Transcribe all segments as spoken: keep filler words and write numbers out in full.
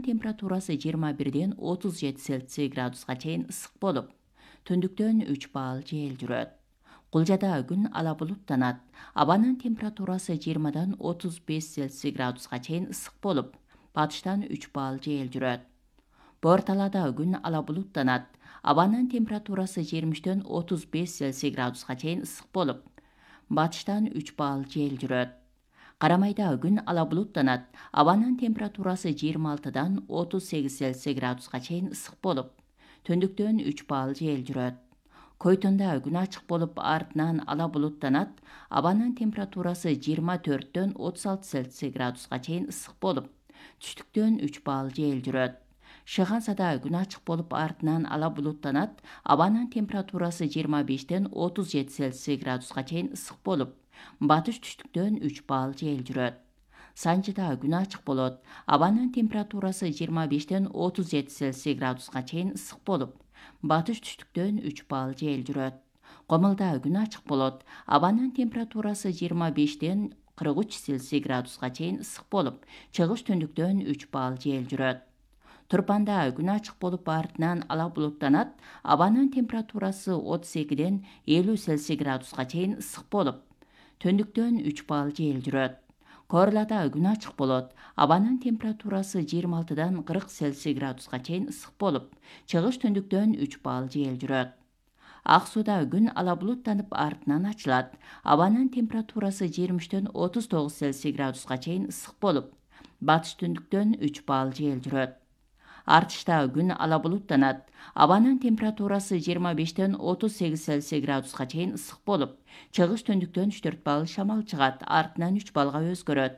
температурасы жыйырма бирден отуз жети Цельсий градуска чейин ысык болуп, түндүктөн үч балл жел жүрөт. Кулжада күн ала булуттанат. Абанын температурасы жыйырмадан отуз беш Цельсий градуска чейин ысык болуп, батыштан үч балл жел жүрөт. Борталада күн ала булуттанат. Абанын температурасы жыйырма үчтөн отуз беш Цельсий градуска чейин ысык болуп, батыштан үч балл жел жүрөт. Карамайда күн ала булуттанат. Абанын температурасы жыйырма алтыдан отуз сегиз Цельсий градуска чейин ысык болуп, түндүктөн үч балл жел жүрөт. Койтонда күн ачык болуп, артынан ала булуттанат. Абанын температурасы жыйырма төрттөн отуз алты Цельсий градуска чейин ысык болуп, түштүктөн үч балл жел жүрөт. Шыгансада күн ачык болуп, артынан ала булуттанат. Абанын температурасы жыйырма бештен отуз жети Цельсий градуска чейин ысык болуп, батыш түштүктөн үч балл жел жүрөт. Санжыда күн ачык болот. Абанын температурасы жыйырма бештен отуз жети Цельсий градуска чейин ысык болуп, батыш түштүктөн үч балл жел жүрөт. Комулда күн ачык болот. Абанын температурасы жыйырма бештен кырк үч Цельсий градуска чейин ысык болуп, чыгыш түндүктөн үч балл жел жүрөт. Турпанда күн ачык болуп, артынан ала булуттанат. Абанын температурасы отуз экиден элүү Цельсий градуска чейин ысык болуп, түндүктөн үч балл жел жүрөт. Корлада күн ачык болот. Абанын температурасы жыйырма алтыдан кырк Цельсий градуска чейин ысык болуп, чыгыш түндүктөн үч балл жел жүрөт. Ак сууда күн ала булуттанып, артынан ачылат. Абанын температурасы жыйырма үчтөн отуз тогуз Цельсий градуска чейин ысык болуп, батыш түндүктөн үч балл жел жүрөт. Артышта күн ала булуттанат. Абанын температурасы жыйырма бештен отуз сегиз Цельсий градуска чейин ысык болуп, чыгыш түндүктөн үч төрт балл шамал чыгат, артынан үч баллга өзгөрөт.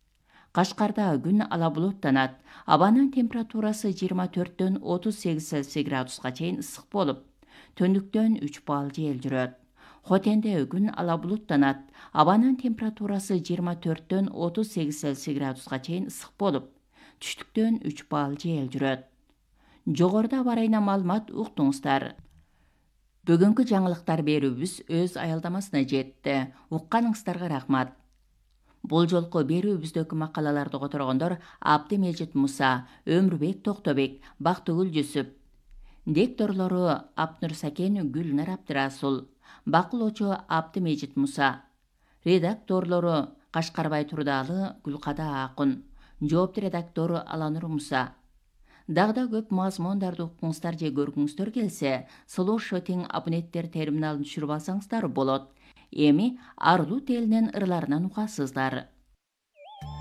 Кашкарда күн ала булуттанат. Абанын температурасы жыйырма төрттөн отуз сегиз Цельсий градуска чейин ысык болуп, түндүктөн үч балл жел жүрөт. Хотенде күн ала булуттанат. Абанын температурасы жыйырма төрттөн отуз сегиз Цельсий градуска чейин ысык болуп, түштүктөн үч балл жел жүрөт. Жогоруда барайна маалымат уктуңуздар. Бүгүнкү жаңылыктар берүүбүз өз аялдамасына жетти. Укканыңыздарга рахмат. Бул жолку берүүбүздөгү макалаларды которгондор Абдымежит Муса, Өмүрбек Токтобек, Бактыгүл Жүсүп. Дикторлору Апнур Сакен, Гүлнар Абдырасул. Бакылоочу Абдымежит Муса. Редакторлору Кашкарбай Турдалы, Гүлкада Акун. Жоопту редактору Аланур Муса. Дагда көп мазмундарды уккуңуздар же көргүңүздөр келсе, слушатың абоненттер терминалын түшүрүп алсаңыздар болот. Эми Арлут элинин ырларынан угасыздар.